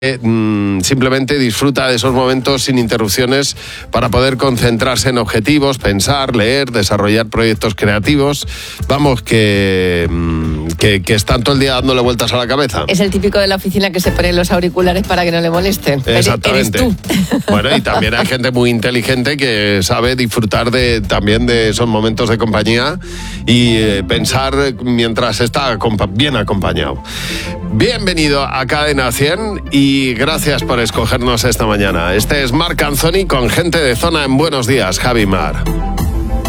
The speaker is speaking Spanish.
simplemente disfruta de esos momentos sin interrupciones para poder concentrarse en objetivos, pensar, leer, desarrollar proyectos creativos. Vamos, que están todo el día dándole vueltas a la cabeza. Es el típico de la oficina que se pone los auriculares para que no le molesten. Exactamente. Eres tú. Bueno, y también hay gente muy inteligente que sabe disfrutar también de esos momentos de compañía y pensar mientras está bien acompañado. Bienvenido a Cadena 100 y gracias por escogernos esta mañana. Este es Marc Anthony con Gente de Zona en Buenos Días, Javi Mar.